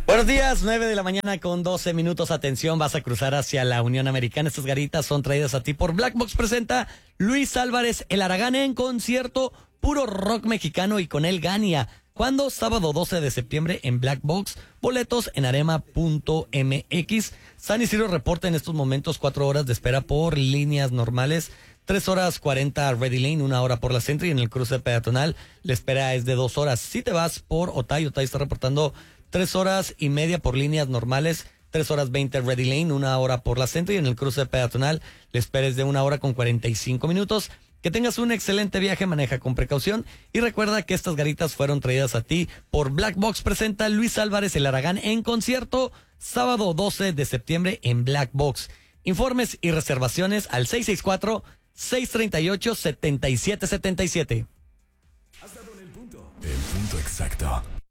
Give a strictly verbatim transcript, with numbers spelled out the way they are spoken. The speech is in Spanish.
Buenos días, nueve de la mañana con doce minutos. Atención, vas a cruzar hacia la Unión Americana. Estas garitas son traídas a ti por Black Box. Presenta Luis Álvarez, el Aragán en concierto, puro rock mexicano y con él Gania. ¿Cuándo? Sábado doce de septiembre en Black Box. Boletos en arema punto m x. San Isidro reporta en estos momentos cuatro horas de espera por líneas normales. Tres horas cuarenta Ready Lane, una hora por la Centro, y en el cruce peatonal la espera es de dos horas. Si te vas por Otay, Otay está reportando tres horas y media por líneas normales, tres horas veinte Ready Lane, una hora por la Centro, y en el cruce peatonal la espera es de una hora con cuarenta y cinco minutos. Que tengas un excelente viaje, maneja con precaución y recuerda que estas garitas fueron traídas a ti por Black Box. Presenta Luis Álvarez, el Aragán en concierto, sábado doce de septiembre en Black Box. Informes y reservaciones al seis seis cuatro, seis tres ocho, siete siete siete siete. Has dado en el punto. El punto exacto.